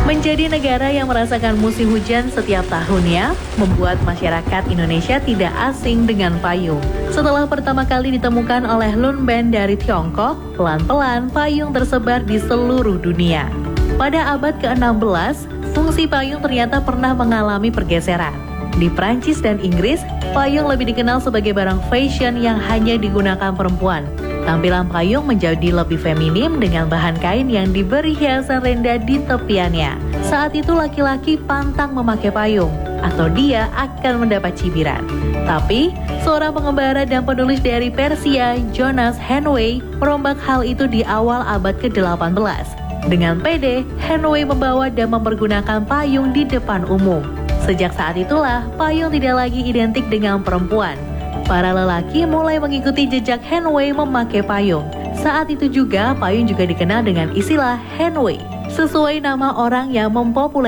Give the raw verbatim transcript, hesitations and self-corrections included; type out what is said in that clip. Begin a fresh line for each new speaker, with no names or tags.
Menjadi negara yang merasakan musim hujan setiap tahunnya, membuat masyarakat Indonesia tidak asing dengan payung. Setelah pertama kali ditemukan oleh Lun Ben dari Tiongkok, pelan-pelan payung tersebar di seluruh dunia. Pada abad ke enam belas, fungsi payung ternyata pernah mengalami pergeseran. Di Prancis dan Inggris, payung lebih dikenal sebagai barang fashion yang hanya digunakan perempuan. Tampilan payung menjadi lebih feminim dengan bahan kain yang diberi hiasan rendah di tepiannya. Saat itu laki-laki pantang memakai payung, atau dia akan mendapat cibiran. Tapi, seorang pengembara dan penulis dari Persia, Jonas Henway, merombak hal itu di awal abad ke delapan belas. Dengan pede, Henway membawa dan mempergunakan payung di depan umum. Sejak saat itulah, payung tidak lagi identik dengan perempuan. Para lelaki mulai mengikuti jejak Henway memakai payung. Saat itu juga, payung juga dikenal dengan istilah Henway, sesuai nama orang yang mempopulerkan